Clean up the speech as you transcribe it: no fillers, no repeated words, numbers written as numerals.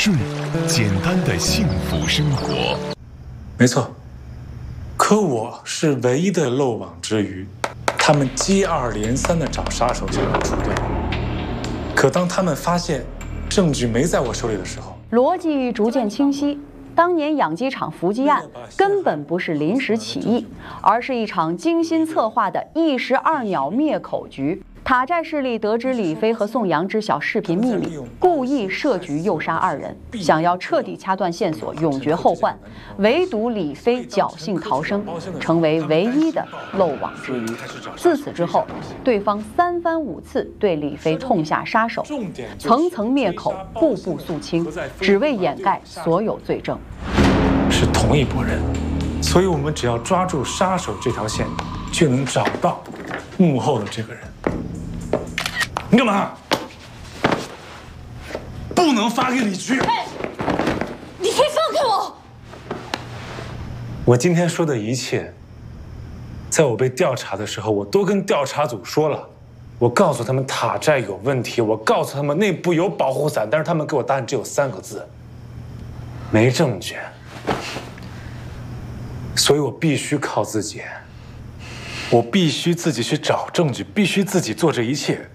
顺，简单的幸福生活。 没错，可我是唯一的漏网之鱼，他们接二连三地找杀手想要除掉我。可当他们发现证据没在我手里的时候， 逻辑逐渐清晰。当年养鸡场伏击案根本不是临时起意，而是一场精心策划的一石二鸟灭口局。塔寨势力得知李飞和宋阳知晓视频秘密，故意设局诱杀二人，想要彻底掐断线索，永绝后患。唯独李飞侥幸逃生，成为唯一的漏网之鱼。自此之后，对方三番五次对李飞痛下杀手，层层灭口，步步肃清，只为掩盖所有罪证。 是同一拨人，所以我们只要抓住杀手这条线，就能找到幕后的这个人。你干嘛？不能发给李局！ 哎，你可以放开我！ 我今天说的一切，在我被调查的时候，我都跟调查组说了。我告诉他们塔寨有问题，我告诉他们内部有保护伞，但是他们给我答案只有3个字：没证据。所以我必须靠自己，我必须自己去找证据，必须自己做这一切。